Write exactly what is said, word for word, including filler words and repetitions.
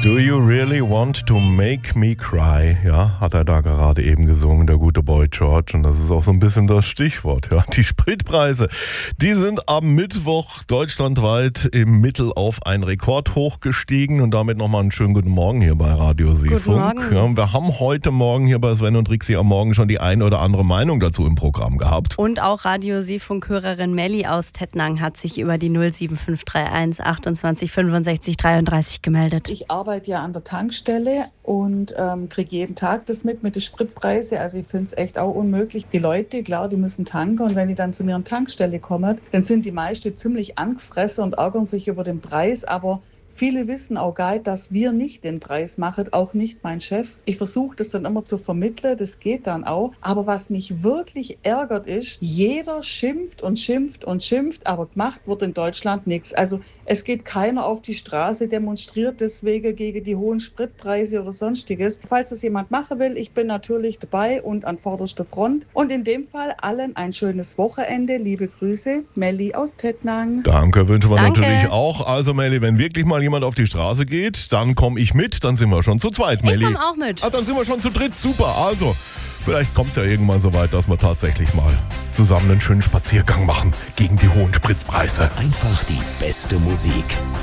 Do you really want to make me cry? Ja, hat er da gerade eben gesungen, der gute Boy George. Und das ist auch so ein bisschen das Stichwort. Ja, die Spritpreise, die sind am Mittwoch deutschlandweit im Mittel auf einen Rekord hochgestiegen. Und damit nochmal einen schönen guten Morgen hier bei Radio Seefunk. Ja, wir haben heute Morgen hier bei Sven und Rixi am Morgen schon die eine oder andere Meinung dazu im Programm gehabt. Und auch Radio Seefunk-Hörerin Melli aus Tettnang hat sich über die null sieben fünf drei eins achtundzwanzig fünfundsechzig dreiunddreißig gemeldet. Ich arbeite ja an der Tankstelle und ähm, kriege jeden Tag das mit, mit den Spritpreisen. Also ich finde es echt auch unmöglich. Die Leute, klar, die müssen tanken und wenn die dann zu mir an Tankstelle kommen, dann sind die meisten ziemlich angefressen und ärgern sich über den Preis, aber viele wissen auch gar nicht, dass wir nicht den Preis machen, auch nicht mein Chef. Ich versuche das dann immer zu vermitteln, das geht dann auch. Aber was mich wirklich ärgert ist, jeder schimpft und schimpft und schimpft, aber gemacht wird in Deutschland nichts. Also es geht keiner auf die Straße, demonstriert deswegen gegen die hohen Spritpreise oder sonstiges. Falls das jemand machen will, ich bin natürlich dabei und an vorderster Front. Und in dem Fall allen ein schönes Wochenende. Liebe Grüße, Melli aus Tettnang. Danke, wünschen wir Danke. natürlich auch. Also Melli, wenn wirklich mal jemand auf die Straße geht, dann komme ich mit, dann sind wir schon zu zweit, Melli. Ich komme auch mit. Ah, dann sind wir schon zu dritt, super. Also, vielleicht kommt es ja irgendwann so weit, dass wir tatsächlich mal zusammen einen schönen Spaziergang machen gegen die hohen Spritpreise. Einfach die beste Musik.